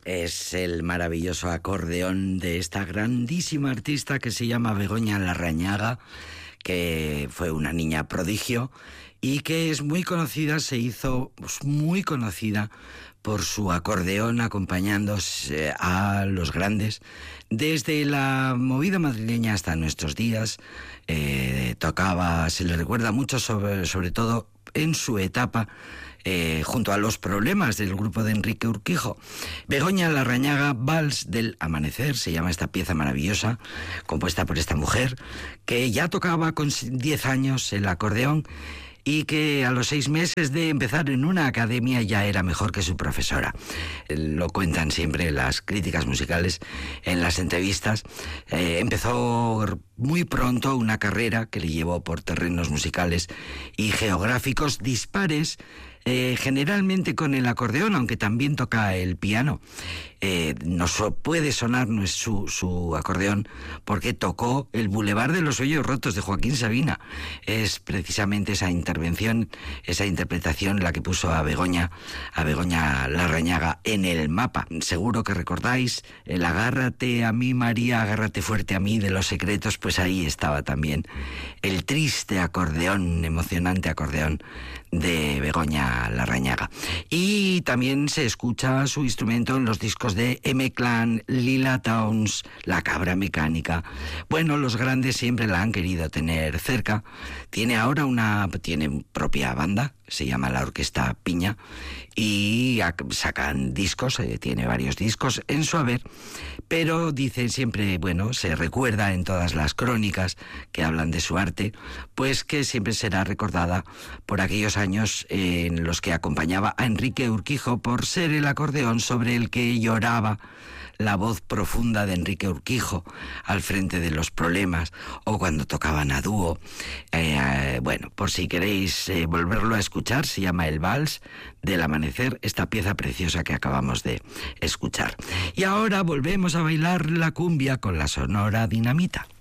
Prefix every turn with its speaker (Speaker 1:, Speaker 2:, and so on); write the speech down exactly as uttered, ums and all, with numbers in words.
Speaker 1: Es el maravilloso acordeón de esta grandísima artista que se llama Begoña Larrañaga, que fue una niña prodigio y que es muy conocida, se hizo pues, muy conocida por su acordeón acompañándose a los grandes. Desde la movida madrileña hasta nuestros días, eh, tocaba, se le recuerda mucho sobre, sobre todo en su etapa Eh, junto a Los Problemas del grupo de Enrique Urquijo. Begoña Larrañaga, Vals del Amanecer, se llama esta pieza maravillosa, compuesta por esta mujer, que ya tocaba con diez años el acordeón y que a los seis meses de empezar en una academia ya era mejor que su profesora. Lo cuentan siempre las críticas musicales en las entrevistas. Eh, empezó muy pronto una carrera que le llevó por terrenos musicales y geográficos dispares, Eh, generalmente con el acordeón, aunque también toca el piano. Eh, nos puede sonar no es su, su acordeón porque tocó el Boulevard de los Sueños Rotos de Joaquín Sabina. Es precisamente esa intervención, esa interpretación la que puso a Begoña, a Begoña Larrañaga en el mapa. Seguro que recordáis el Agárrate a mí, María, agárrate fuerte a mí de Los Secretos, pues ahí estaba también el triste acordeón, emocionante acordeón de Begoña Larrañaga. Y también se escucha su instrumento en los discos de M-Clan, Lila Downs, La Cabra Mecánica. Bueno, los grandes siempre la han querido tener cerca. Tiene ahora una tiene propia banda, se llama la Orquesta Piña, y sacan discos, eh, tiene varios discos en su haber, pero dicen siempre, bueno, se recuerda en todas las crónicas que hablan de su arte, pues que siempre será recordada por aquellos años eh, en los que acompañaba a Enrique Urquijo por ser el acordeón sobre el que lloraba la voz profunda de Enrique Urquijo al frente de Los Problemas, o cuando tocaban a dúo. Eh, eh, bueno, por si queréis eh, volverlo a escuchar, se llama El Vals del Amanecer, esta pieza preciosa que acabamos de escuchar. Y ahora volvemos a bailar la cumbia con la Sonora Dinamita.